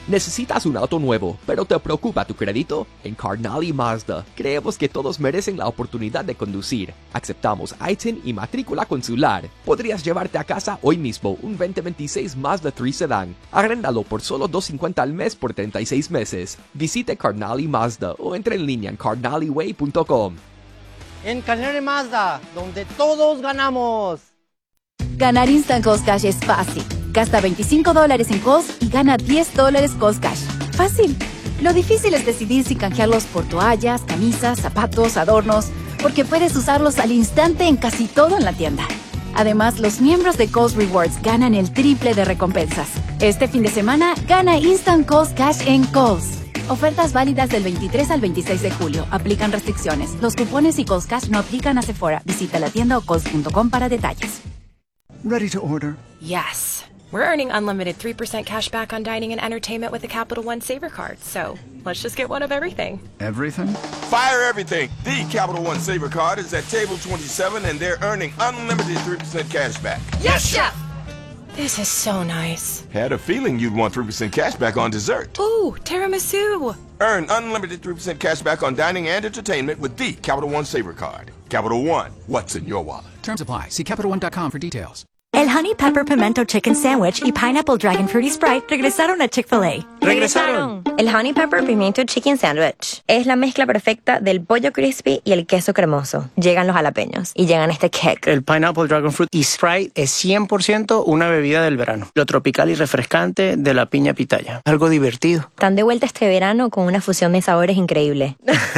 ¿Necesitas un auto nuevo, pero te preocupa tu crédito? En Carnally Mazda, creemos que todos merecen la oportunidad de conducir. Aceptamos ITIN y matrícula consular. Podrías llevarte a casa hoy mismo un 2026 Mazda 3 Sedan. Arréndalo por solo $250 al mes por 36 meses. Visite Carnally Mazda o entre en línea en carnallyway.com. En Carnally Mazda, donde todos ganamos. Ganar Instant Cost Cash es fácil. Gasta $25 en calls y gana $10 Cost Cash. Fácil. Lo difícil es decidir si canjearlos por toallas, camisas, zapatos, adornos, porque puedes usarlos al instante en casi todo en la tienda. Además, los miembros de Kohl's Rewards ganan el triple de recompensas. Este fin de semana, gana Instant Cost Cash en Kohl's. Ofertas válidas del 23 al 26 de julio. Aplican restricciones. Los cupones y Kohl's Cash no aplican a Sephora. Visita la tienda o kohls.com para detalles. Ready to order? Yes. We're earning unlimited 3% cash back on dining and entertainment with the Capital One Saver Card. So let's just get one of everything. Everything? Fire everything. The Capital One Saver Card is at table 27 and they're earning unlimited 3% cash back. Yes, Chef! This is so nice. Had a feeling you'd want 3% cash back on dessert. Ooh, tiramisu. Earn unlimited 3% cash back on dining and entertainment with the Capital One Saver Card. Capital One, what's in your wallet? Terms apply. See CapitalOne.com for details. El Honey Pepper Pimento Chicken Sandwich y Pineapple Dragon Fruity Sprite regresaron a Chick-fil-A. ¡Regresaron! El Honey Pepper Pimiento Chicken Sandwich es la mezcla perfecta del pollo crispy y el queso cremoso. Llegan los jalapeños y llegan este kick. El Pineapple Dragon Fruit y Sprite es 100% una bebida del verano. Lo tropical y refrescante de la piña pitaya. Algo divertido. Están de vuelta este verano con una fusión de sabores increíble.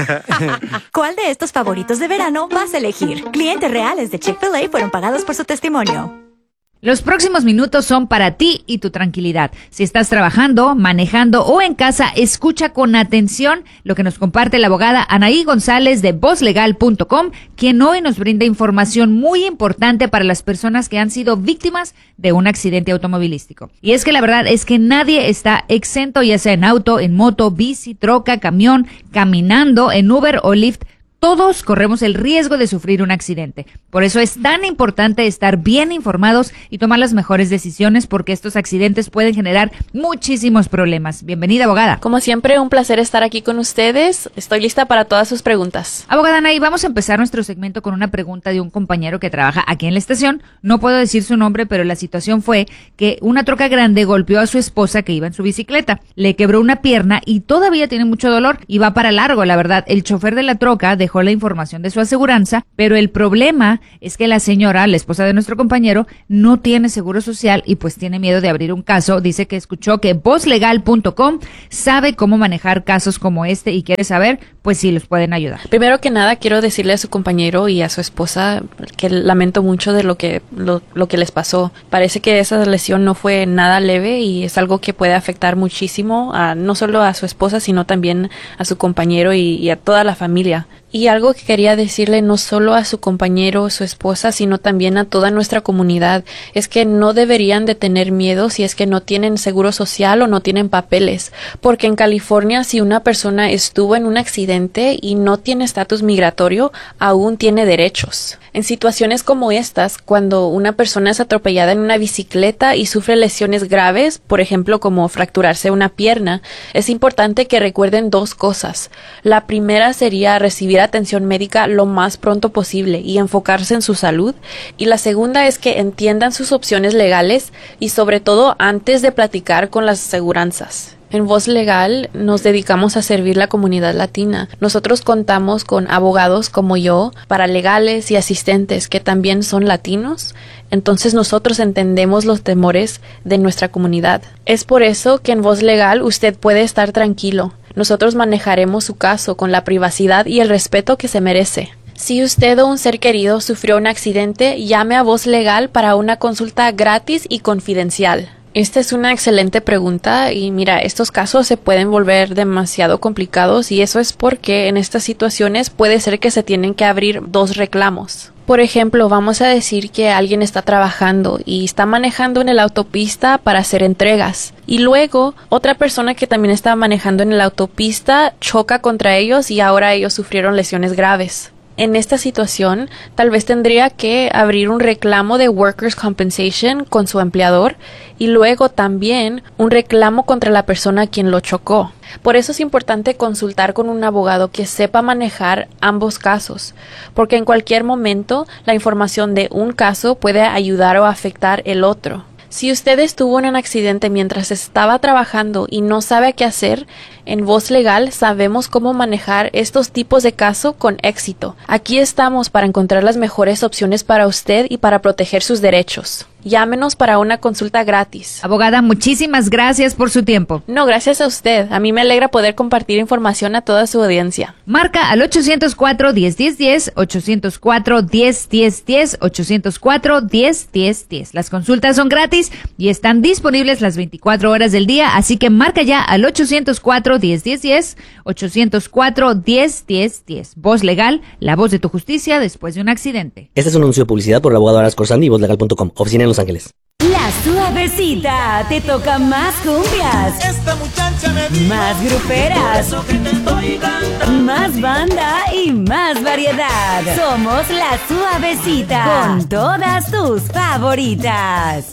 ¿Cuál de estos favoritos de verano vas a elegir? Clientes reales de Chick-fil-A fueron pagados por su testimonio. Los próximos minutos son para ti y tu tranquilidad. Si estás trabajando, manejando o en casa, escucha con atención lo que nos comparte la abogada Anaí González de VozLegal.com, quien hoy nos brinda información muy importante para las personas que han sido víctimas de un accidente automovilístico. Y es que la verdad es que nadie está exento, ya sea en auto, en moto, bici, troca, camión, caminando, en Uber o Lyft. Todos corremos el riesgo de sufrir un accidente. Por eso es tan importante estar bien informados y tomar las mejores decisiones, porque estos accidentes pueden generar muchísimos problemas. Bienvenida, abogada. Como siempre, un placer estar aquí con ustedes. Estoy lista para todas sus preguntas. Abogada Anaí, vamos a empezar nuestro segmento con una pregunta de un compañero que trabaja aquí en la estación. No puedo decir su nombre, pero la situación fue que una troca grande golpeó a su esposa que iba en su bicicleta. Le quebró una pierna y todavía tiene mucho dolor y va para largo, la verdad. El chofer de la troca dejó la información de su aseguranza, pero el problema es que la señora, la esposa de nuestro compañero, no tiene seguro social y pues tiene miedo de abrir un caso. Dice que escuchó que VozLegal.com sabe cómo manejar casos como este y quiere saber pues si los pueden ayudar. Primero que nada, quiero decirle a su compañero y a su esposa que lamento mucho de lo que les pasó. Parece que esa lesión no fue nada leve y es algo que puede afectar muchísimo no solo a su esposa, sino también a su compañero y a toda la familia. Y algo que quería decirle no solo a su compañero o su esposa, sino también a toda nuestra comunidad, es que no deberían de tener miedo si es que no tienen seguro social o no tienen papeles, porque en California si una persona estuvo en un accidente y no tiene estatus migratorio, aún tiene derechos. En situaciones como estas, cuando una persona es atropellada en una bicicleta y sufre lesiones graves, por ejemplo como fracturarse una pierna, es importante que recuerden dos cosas. La primera sería recibir atención médica lo más pronto posible y enfocarse en su salud. Y la segunda es que entiendan sus opciones legales y sobre todo antes de platicar con las aseguranzas. En Voz Legal nos dedicamos a servir la comunidad latina. Nosotros contamos con abogados como yo, paralegales y asistentes que también son latinos. Entonces nosotros entendemos los temores de nuestra comunidad. Es por eso que en Voz Legal usted puede estar tranquilo. Nosotros manejaremos su caso con la privacidad y el respeto que se merece. Si usted o un ser querido sufrió un accidente, llame a Voz Legal para una consulta gratis y confidencial. Esta es una excelente pregunta y mira, estos casos se pueden volver demasiado complicados y eso es porque en estas situaciones puede ser que se tienen que abrir dos reclamos. Por ejemplo, vamos a decir que alguien está trabajando y está manejando en la autopista para hacer entregas. Y luego, otra persona que también está manejando en la autopista choca contra ellos y ahora ellos sufrieron lesiones graves. en esta situación tal vez tendría que abrir un reclamo de Workers' Compensation con su empleador y luego también un reclamo contra la persona a quien lo chocó. Por eso es importante consultar con un abogado que sepa manejar ambos casos, porque en cualquier momento la información de un caso puede ayudar o afectar el otro. Si usted estuvo en un accidente mientras estaba trabajando y no sabe qué hacer, en Voz Legal sabemos cómo manejar estos tipos de caso con éxito. Aquí estamos para encontrar las mejores opciones para usted y para proteger sus derechos. Llámenos para una consulta gratis. Abogada, muchísimas gracias por su tiempo. No, gracias a usted. A mí me alegra poder compartir información a toda su audiencia. Marca al 804-1010-10, 804-1010-10, 804-1010-10. Las consultas son gratis y están disponibles las 24 horas del día, así que marca ya al 804-1010-10, 804-1010-10. Voz Legal, la voz de tu justicia después de un accidente. Este es un anuncio de publicidad por el abogado Aras Corsani y vozlegal.com, oficina en Los Ángeles. La Suavecita te toca más cumbias, Esta muchacha me más gruperas, eso que te estoy cantando. más banda y más variedad. Somos La Suavecita con todas tus favoritas.